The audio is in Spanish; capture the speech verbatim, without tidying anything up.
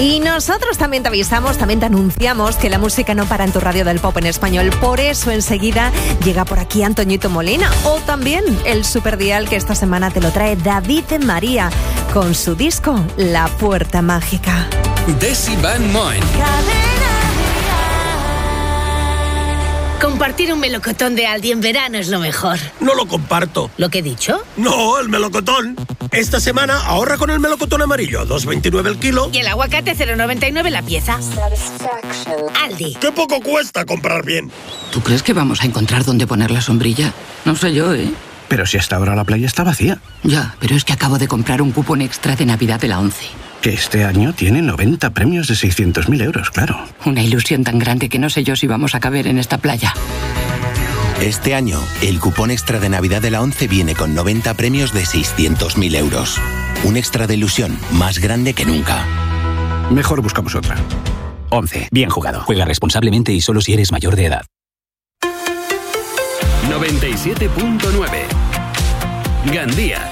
Y nosotros también te avisamos, también te anunciamos que la música no para en tu radio del pop en español. Por eso enseguida llega por aquí Antoñito Molina. O también el superdial que esta semana te lo trae David María con su disco La Puerta Mágica. Desi Van Moen. Compartir un melocotón de Aldi en verano es lo mejor. No lo comparto. ¿Lo que he dicho? No, el melocotón. Esta semana ahorra con el melocotón amarillo, dos veintinueve el kilo. Y el aguacate, cero noventa y nueve la pieza. Aldi. ¡Qué poco cuesta comprar bien! ¿Tú crees que vamos a encontrar dónde poner la sombrilla? No sé yo, ¿eh? Pero si hasta ahora la playa está vacía. Ya, pero es que acabo de comprar un cupón extra de Navidad de la ONCE. Que este año tiene noventa premios de seiscientos mil euros, claro. Una ilusión tan grande que no sé yo si vamos a caber en esta playa. Este año, el cupón extra de Navidad de la ONCE viene con noventa premios de seiscientos mil euros. Un extra de ilusión más grande que nunca. Mejor buscamos otra. ONCE. Bien jugado. Juega responsablemente y solo si eres mayor de edad. noventa y siete punto nueve. Gandía.